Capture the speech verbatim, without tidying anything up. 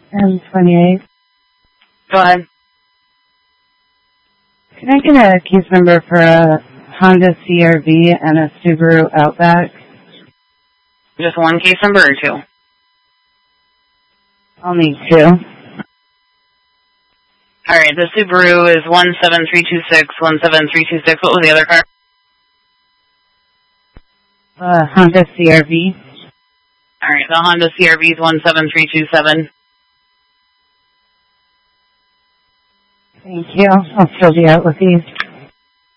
M twenty-eight. Go ahead. Can I get a case number for a Honda C R V and a Subaru Outback? Just one case number or two? I'll need two. Alright, the Subaru is one seven three two six, one seven three two six. What was the other car? Uh, Honda C R V. Alright, the Honda C R V is one seven three two seven. Thank you. I'll still be out with these.